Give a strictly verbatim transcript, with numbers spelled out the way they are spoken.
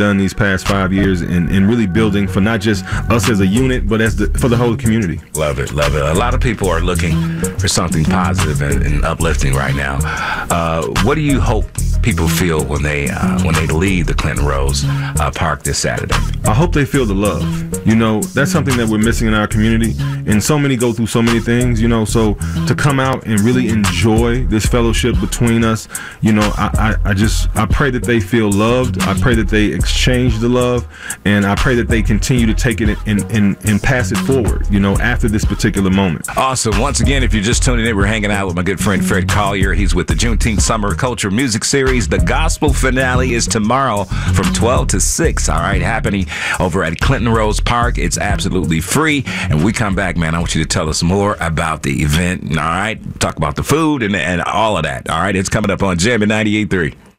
done these past five years in, in really building for not just us as a unit, but as the, for the whole community. Love it, love it. A lot of people are looking for something positive and, and uplifting right now. Uh, what do you hope people feel when they uh, when they leave the Clinton Rose uh, Park this Saturday? I hope they feel the love. You know, that's something that we're missing in our community, and so many go through so many things, you know, so to come out and really enjoy this fellowship between us, you know, I, I, I just, I pray that they feel loved. I pray that they exchange the love, and I pray that they continue to take it and, and, and pass it forward, you know, after this particular moment. Awesome. Once again, if you're just tuning in, we're hanging out with my good friend Fred Collier. He's with the Juneteenth Summer Culture Music Series. The gospel finale is tomorrow from twelve to six, all right, happening over at Clinton Rose Park. It's absolutely free. And when we come back, man, I want you to tell us more about the event, all right? Talk about the food and, and all of that, all right? It's coming up on Jammin' ninety-eight point three.